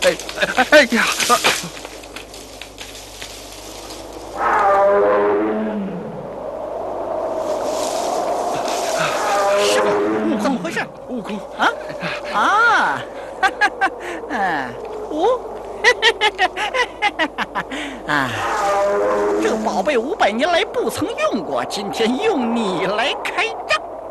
哎呀！ 师傅，怎么回事？ 悟空啊啊！嗯，哦，啊，这个宝贝500年来不曾用过，今天用你来开